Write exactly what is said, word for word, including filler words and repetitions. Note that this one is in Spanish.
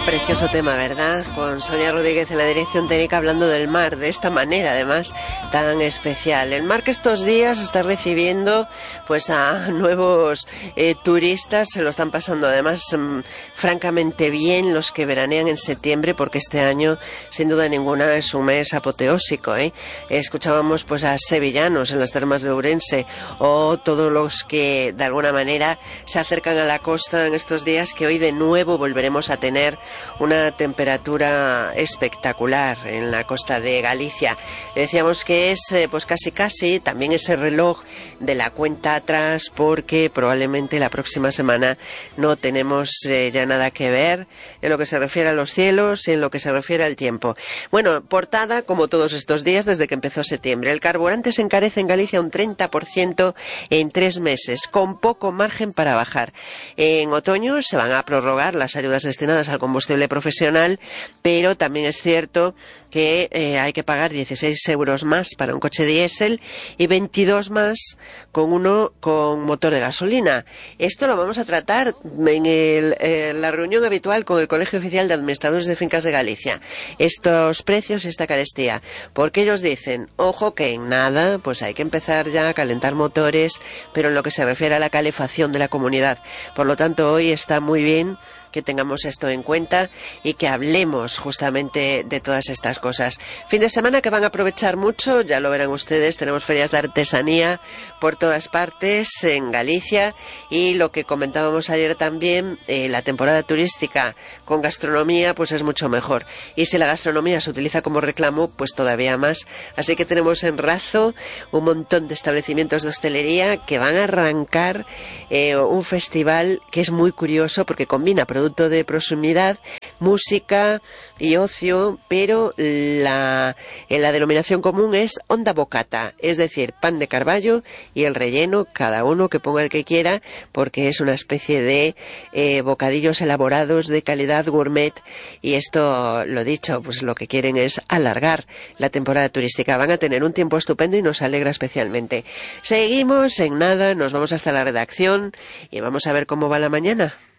Precioso tema, ¿verdad? Con Sonia Rodríguez en la dirección técnica, hablando del mar, de esta manera además tan especial. El mar que estos días está recibiendo pues a nuevos eh, turistas, se lo están pasando además mmm, francamente bien los que veranean en septiembre, porque este año sin duda ninguna es un mes apoteósico, ¿eh? Escuchábamos pues a sevillanos en las termas de Ourense, o todos los que de alguna manera se acercan a la costa en estos días, que hoy de nuevo volveremos a tener una temperatura espectacular en la costa de Galicia. Decíamos que es eh, pues casi casi también ese reloj de la cuenta atrás, porque probablemente la próxima semana no tenemos eh, ya nada que ver en lo que se refiere a los cielos y en lo que se refiere al tiempo. Bueno, portada como todos estos días desde que empezó septiembre. El carburante se encarece en Galicia un treinta por ciento en tres meses, con poco margen para bajar. En otoño se van a prorrogar las ayudas destinadas al combustible profesional, pero también es cierto que eh, hay que pagar dieciséis euros más para un coche diésel y veintidós más con uno con motor de gasolina. Esto lo vamos a tratar en, el, en la reunión habitual con el Colegio Oficial de Administradores de Fincas de Galicia. Estos precios y esta carestía, porque ellos dicen, ojo, que en nada pues hay que empezar ya a calentar motores, pero en lo que se refiere a la calefacción de la comunidad. Por lo tanto, hoy está muy bien que tengamos esto en cuenta y que hablemos justamente de todas estas cosas. Fin de semana que van a aprovechar mucho, ya lo verán ustedes, tenemos ferias de artesanía por todas partes en Galicia, y lo que comentábamos ayer también, eh, la temporada turística con gastronomía pues es mucho mejor, y si la gastronomía se utiliza como reclamo pues todavía más. Así que tenemos en Razo un montón de establecimientos de hostelería que van a arrancar eh, un festival que es muy curioso porque combina productos de proximidad, música y ocio, pero la, la denominación común es onda bocata, es decir, pan de carballo y el relleno, cada uno que ponga el que quiera, porque es una especie de eh, bocadillos elaborados de calidad gourmet, y esto, lo dicho, pues lo que quieren es alargar la temporada turística. Van a tener un tiempo estupendo y nos alegra especialmente. Seguimos en nada, nos vamos hasta la redacción y vamos a ver cómo va la mañana.